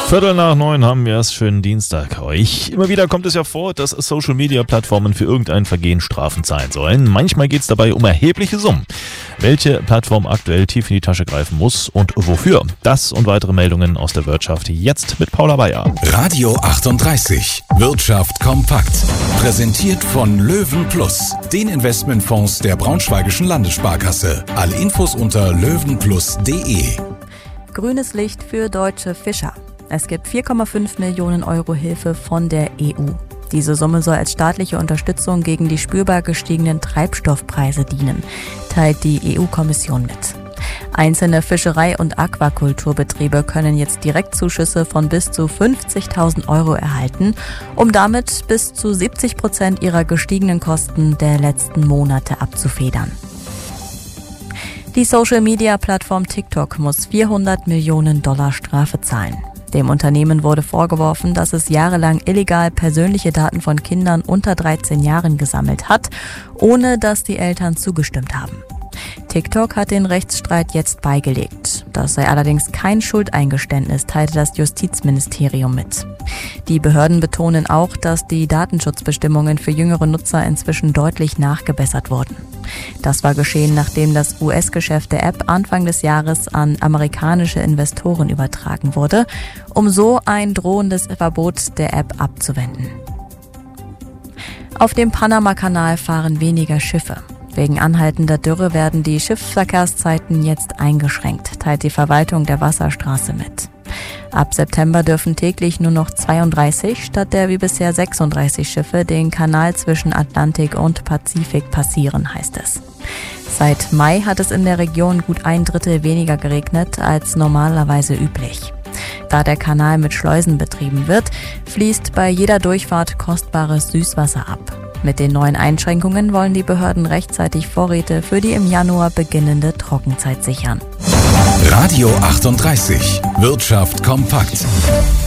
8:45 haben wir es. Schönen Dienstag euch. Immer wieder kommt es ja vor, dass Social-Media-Plattformen für irgendein Vergehen Strafen zahlen sollen. Manchmal geht es dabei um erhebliche Summen. Welche Plattform aktuell tief in die Tasche greifen muss und wofür? Das und weitere Meldungen aus der Wirtschaft jetzt mit Paula Bayer. Radio 38. Wirtschaft kompakt. Präsentiert von Löwen Plus, den Investmentfonds der Braunschweigischen Landessparkasse. Alle Infos unter löwenplus.de. Grünes Licht für deutsche Fischer. Es gibt 4,5 Millionen Euro Hilfe von der EU. Diese Summe soll als staatliche Unterstützung gegen die spürbar gestiegenen Treibstoffpreise dienen, teilt die EU-Kommission mit. Einzelne Fischerei- und Aquakulturbetriebe können jetzt Direktzuschüsse von bis zu 50.000 Euro erhalten, um damit bis zu 70% ihrer gestiegenen Kosten der letzten Monate abzufedern. Die Social-Media-Plattform TikTok muss $400 Millionen Strafe zahlen. Dem Unternehmen wurde vorgeworfen, dass es jahrelang illegal persönliche Daten von Kindern unter 13 Jahren gesammelt hat, ohne dass die Eltern zugestimmt haben. TikTok hat den Rechtsstreit jetzt beigelegt. Das sei allerdings kein Schuldeingeständnis, teilte das Justizministerium mit. Die Behörden betonen auch, dass die Datenschutzbestimmungen für jüngere Nutzer inzwischen deutlich nachgebessert wurden. Das war geschehen, nachdem das US-Geschäft der App Anfang des Jahres an amerikanische Investoren übertragen wurde, um so ein drohendes Verbot der App abzuwenden. Auf dem Panama-Kanal fahren weniger Schiffe. Wegen anhaltender Dürre werden die Schiffsverkehrszeiten jetzt eingeschränkt, teilt die Verwaltung der Wasserstraße mit. Ab September dürfen täglich nur noch 32 statt der wie bisher 36 Schiffe den Kanal zwischen Atlantik und Pazifik passieren, heißt es. Seit Mai hat es in der Region gut 1/3 weniger geregnet als normalerweise üblich. Da der Kanal mit Schleusen betrieben wird, fließt bei jeder Durchfahrt kostbares Süßwasser ab. Mit den neuen Einschränkungen wollen die Behörden rechtzeitig Vorräte für die im Januar beginnende Trockenzeit sichern. Radio 38. Wirtschaft kompakt.